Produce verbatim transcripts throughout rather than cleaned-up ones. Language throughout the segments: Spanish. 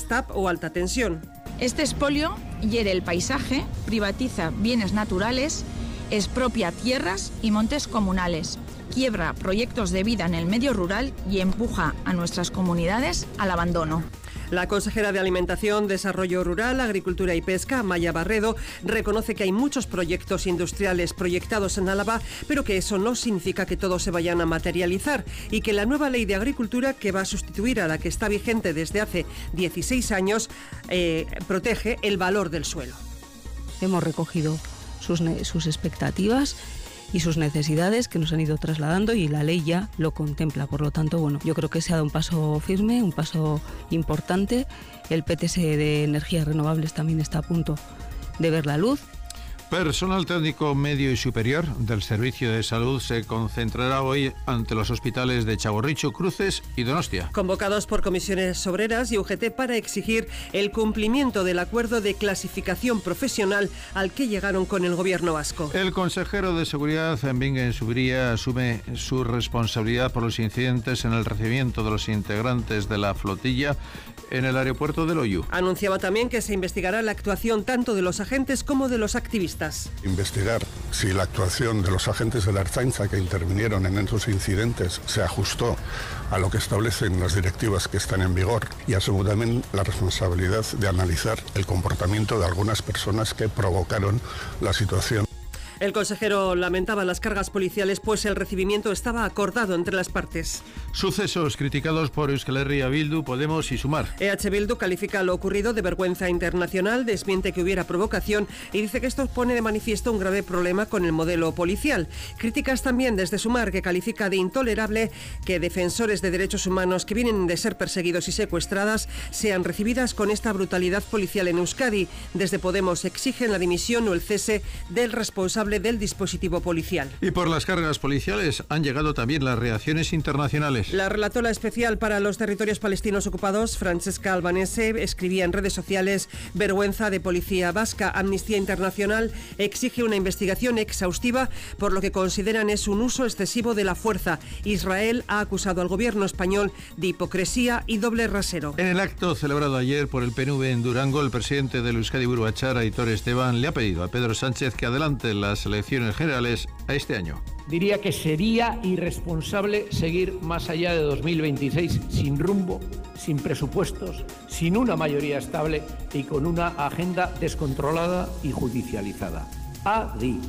TAP o alta tensión. Este expolio hiere el paisaje, privatiza bienes naturales, expropia tierras y montes comunales, quiebra proyectos de vida en el medio rural y empuja a nuestras comunidades al abandono. La consejera de Alimentación, Desarrollo Rural, Agricultura y Pesca, Maya Barredo, reconoce que hay muchos proyectos industriales proyectados en Álava, pero que eso no significa que todos se vayan a materializar y que la nueva ley de agricultura, que va a sustituir a la que está vigente desde hace dieciséis años, eh, protege el valor del suelo. Hemos recogido sus, sus expectativas y sus necesidades que nos han ido trasladando y la ley ya lo contempla. Por lo tanto, bueno, yo creo que se ha dado un paso firme, un paso importante. El P T S de energías renovables también está a punto de ver la luz. Personal técnico medio y superior del Servicio de Salud se concentrará hoy ante los hospitales de Txagorritxu, Cruces y Donostia. Convocados por comisiones obreras y U G T para exigir el cumplimiento del acuerdo de clasificación profesional al que llegaron con el gobierno vasco. El consejero de Seguridad, Bingen Zubiria, asume su responsabilidad por los incidentes en el recibimiento de los integrantes de la flotilla en el aeropuerto de Loiu. Anunciaba también que se investigará la actuación tanto de los agentes como de los activistas. Investigar si la actuación de los agentes de la Ertzaintza que intervinieron en esos incidentes se ajustó a lo que establecen las directivas que están en vigor, y asumo también la responsabilidad de analizar el comportamiento de algunas personas que provocaron la situación. El consejero lamentaba las cargas policiales, pues el recibimiento estaba acordado entre las partes. Sucesos criticados por Euskal Herria Bildu, Podemos y Sumar. E H Bildu califica lo ocurrido de vergüenza internacional, desmiente que hubiera provocación y dice que esto pone de manifiesto un grave problema con el modelo policial. Críticas también desde Sumar, que califica de intolerable que defensores de derechos humanos que vienen de ser perseguidos y secuestradas sean recibidas con esta brutalidad policial en Euskadi. Desde Podemos exigen la dimisión o el cese del responsable del dispositivo policial. Y por las cargas policiales han llegado también las reacciones internacionales. La relatora especial para los territorios palestinos ocupados, Francesca Albanese, escribía en redes sociales: vergüenza de policía vasca. Amnistía Internacional exige una investigación exhaustiva por lo que consideran es un uso excesivo de la fuerza. Israel ha acusado al gobierno español de hipocresía y doble rasero. En el acto celebrado ayer por el P N V en Durango, el presidente del Euskadi Buru Batzar, Aitor Esteban, le ha pedido a Pedro Sánchez que adelante las elecciones generales a este año. Diría que sería irresponsable seguir más allá de dos mil veintiséis sin rumbo, sin presupuestos, sin una mayoría estable y con una agenda descontrolada y judicializada. Adi.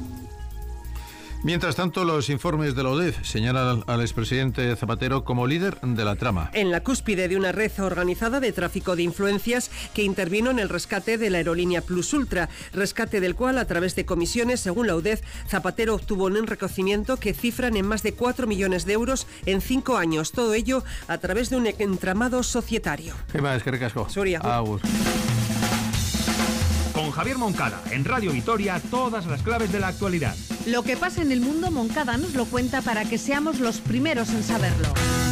Mientras tanto, los informes de la O D E F señalan al expresidente Zapatero como líder de la trama. En la cúspide de una red organizada de tráfico de influencias que intervino en el rescate de la aerolínea Plus Ultra, rescate del cual, a través de comisiones, según la O D E F, Zapatero obtuvo un enriquecimiento que cifran en más de cuatro millones de euros en cinco años. Todo ello a través de un entramado societario. ¿Qué más? ¿Qué recasco? Suria. Agur. Con Javier Moncada, en Radio Vitoria, todas las claves de la actualidad. Lo que pasa en el mundo, Moncada nos lo cuenta para que seamos los primeros en saberlo.